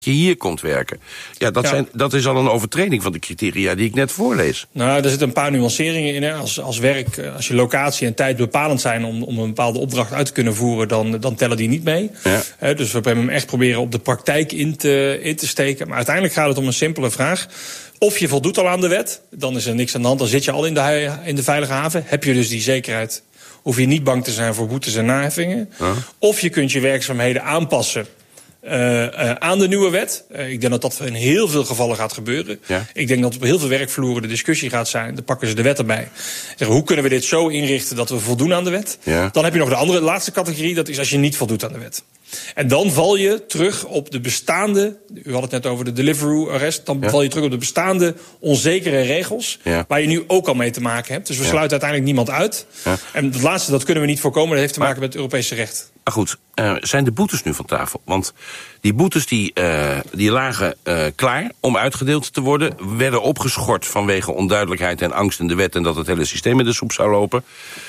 je hier komt werken. Ja, dat is al een overtreding van de criteria die ik net voorlees. Nou, er zitten een paar nuanceringen in. Hè. Als je locatie en tijd bepalend zijn om een bepaalde opdracht uit te kunnen voeren, dan tellen die niet mee. Ja. Dus we hebben hem echt proberen op de praktijk in te steken. Maar uiteindelijk gaat het om een simpele vraag. Of je voldoet al aan de wet, dan is er niks aan de hand. Dan zit je al in de veilige haven. Heb je dus die zekerheid, hoef je niet bang te zijn voor boetes en naheffingen. Of je kunt je werkzaamheden aanpassen aan de nieuwe wet. Ik denk dat in heel veel gevallen gaat gebeuren. Ja. Ik denk dat op heel veel werkvloeren de discussie gaat zijn. Dan pakken ze de wet erbij. Zeggen, hoe kunnen we dit zo inrichten dat we voldoen aan de wet? Ja. Dan heb je nog de laatste categorie. Dat is als je niet voldoet aan de wet. En dan val je terug op de bestaande, u had het net over de Deliveroo-arrest, dan val je terug op de bestaande onzekere regels, waar je nu ook al mee te maken hebt. Dus we sluiten uiteindelijk niemand uit. Ja. En het laatste, dat kunnen we niet voorkomen, dat heeft te maken met het Europese recht. Maar goed, zijn de boetes nu van tafel? Want die boetes die lagen klaar om uitgedeeld te worden, werden opgeschort vanwege onduidelijkheid en angst in de wet en dat het hele systeem in de soep zou lopen.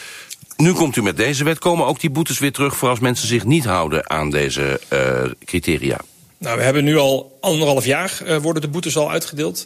Nu komt u met deze wet, komen ook die boetes weer terug voor als mensen zich niet houden aan deze criteria? Nou, we hebben nu al 1,5 jaar worden de boetes al uitgedeeld.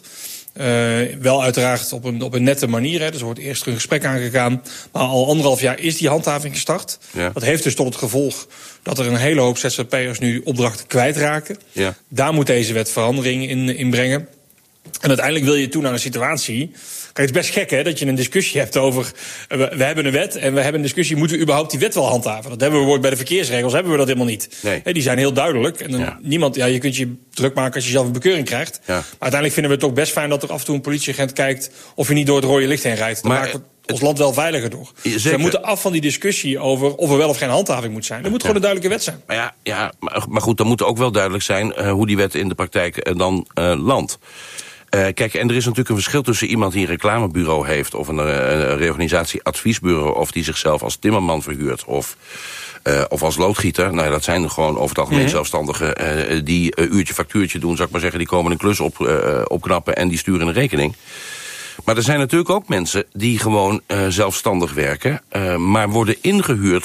Wel uiteraard op een nette manier. Hè. Dus er wordt eerst een gesprek aangegaan. Maar al 1,5 jaar is die handhaving gestart. Ja. Dat heeft dus tot het gevolg dat er een hele hoop ZZP'ers nu opdrachten kwijtraken. Ja. Daar moet deze wet verandering in brengen. En uiteindelijk wil je toe naar een situatie. Kijk, het is best gek hè, dat je een discussie hebt over. We hebben een wet en we hebben een discussie. Moeten we überhaupt die wet wel handhaven? Dat hebben we bij de verkeersregels hebben we dat helemaal niet. Nee. Die zijn heel duidelijk. En dan je kunt je druk maken als je zelf een bekeuring krijgt. Ja. Maar uiteindelijk vinden we het ook best fijn dat er af en toe een politieagent kijkt of je niet door het rode licht heen rijdt. Dan maakt ons land wel veiliger door. Dus we moeten af van die discussie over of er wel of geen handhaving moet zijn. Er moet gewoon een duidelijke wet zijn. Maar goed, dan moet ook wel duidelijk zijn hoe die wet in de praktijk dan landt. Kijk, en er is natuurlijk een verschil tussen iemand die een reclamebureau heeft of een reorganisatie-adviesbureau of die zichzelf als timmerman verhuurt of als loodgieter. Nou, dat zijn gewoon over het algemeen zelfstandigen die uurtje factuurtje doen, zou ik maar zeggen. Die komen een klus opknappen en die sturen een rekening. Maar er zijn natuurlijk ook mensen die gewoon zelfstandig werken, maar worden ingehuurd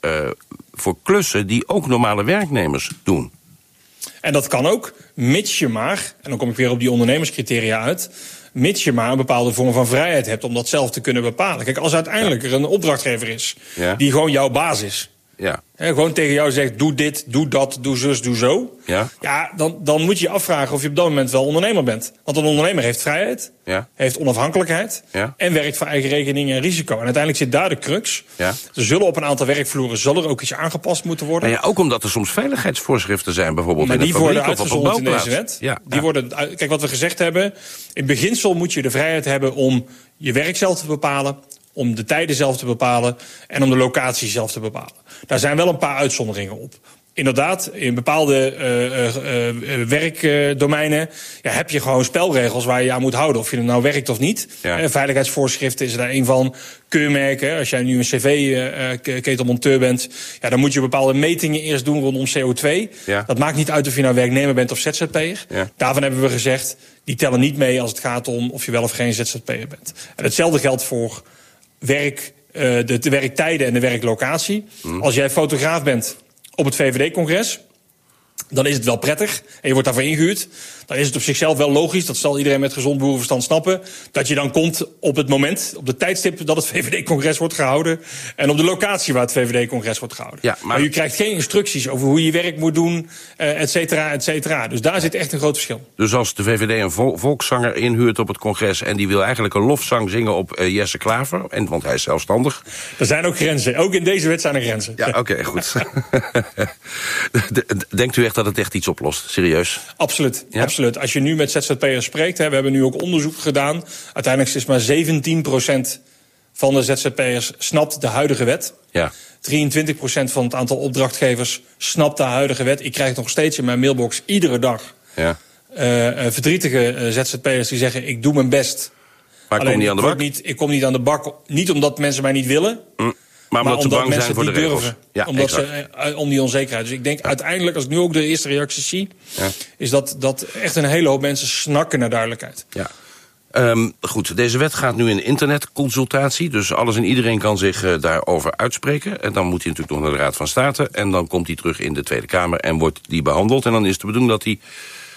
voor klussen die ook normale werknemers doen. En dat kan ook, mits je maar, en dan kom ik weer op die ondernemerscriteria uit, mits je maar een bepaalde vorm van vrijheid hebt om dat zelf te kunnen bepalen. Kijk, als uiteindelijk er een opdrachtgever is die gewoon jouw baas is. Ja. Gewoon tegen jou zegt, doe dit, doe dat, doe zus, doe zo. Ja, dan moet je je afvragen of je op dat moment wel ondernemer bent. Want een ondernemer heeft vrijheid, heeft onafhankelijkheid en werkt voor eigen rekening en risico. En uiteindelijk zit daar de crux. Ja. Er zullen op een aantal werkvloeren er ook iets aangepast moeten worden. Ja, ook omdat er soms veiligheidsvoorschriften zijn, bijvoorbeeld maar in de fabriek of op een bouwplaats. In deze wet. Die worden, kijk, wat we gezegd hebben, in beginsel moet je de vrijheid hebben om je werk zelf te bepalen, om de tijden zelf te bepalen en om de locatie zelf te bepalen. Daar zijn wel een paar uitzonderingen op. Inderdaad, in bepaalde werkdomeinen heb je gewoon spelregels waar je je aan moet houden. Of je er nou werkt of niet. Ja. Veiligheidsvoorschriften is er daar een van. Keurmerken, als jij nu een cv-ketelmonteur bent, dan moet je bepaalde metingen eerst doen rondom CO2. Ja. Dat maakt niet uit of je nou werknemer bent of ZZP'er. Ja. Daarvan hebben we gezegd, die tellen niet mee als het gaat om of je wel of geen ZZP'er bent. En hetzelfde geldt voor de werktijden en de werklocatie. Als jij fotograaf bent op het VVD-congres, dan is het wel prettig en je wordt daarvoor ingehuurd. Dan is het op zichzelf wel logisch, dat zal iedereen met gezond boerenverstand snappen, dat je dan komt op het moment, op de tijdstip dat het VVD-congres wordt gehouden en op de locatie waar het VVD-congres wordt gehouden. Ja, maar je krijgt geen instructies over hoe je je werk moet doen, et cetera, et cetera. Dus daar zit echt een groot verschil. Dus als de VVD een volkszanger inhuurt op het congres en die wil eigenlijk een lofzang zingen op Jesse Klaver, want hij is zelfstandig. Er zijn ook grenzen. Ook in deze wet zijn er grenzen. Ja, oké, goed. Denkt u echt dat het echt iets oplost? Serieus? Absoluut. Ja? Absoluut. Als je nu met ZZP'ers spreekt, we hebben nu ook onderzoek gedaan. Uiteindelijk is maar 17% van de ZZP'ers snapt de huidige wet. Ja. 23% van het aantal opdrachtgevers snapt de huidige wet. Ik krijg nog steeds in mijn mailbox iedere dag verdrietige ZZP'ers die zeggen, ik doe mijn best. Maar ik kom niet aan de bak? Ik kom niet aan de bak, niet omdat mensen mij niet willen. Maar omdat ze bang zijn voor de regels. Ja, om die onzekerheid. Dus ik denk uiteindelijk, als ik nu ook de eerste reacties zie, is dat echt een hele hoop mensen snakken naar duidelijkheid. Ja. Goed, deze wet gaat nu in internetconsultatie. Dus alles en iedereen kan zich daarover uitspreken. En dan moet hij natuurlijk nog naar de Raad van State. En dan komt hij terug in de Tweede Kamer en wordt die behandeld. En dan is de bedoeling dat hij